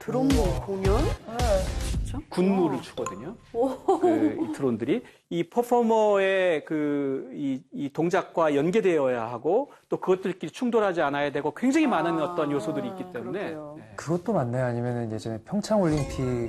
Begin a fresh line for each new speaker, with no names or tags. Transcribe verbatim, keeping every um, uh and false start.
드럼 공연?
네. 군무를
와.
추거든요. 그, 이 드론들이. 이 퍼포머의 그, 이, 이 동작과 연계되어야 하고 또 그것들끼리 충돌하지 않아야 되고 굉장히 많은
아,
어떤 요소들이 있기 때문에.
그러게요.
네.
그것도 맞나요? 아니면 예전에 평창올림픽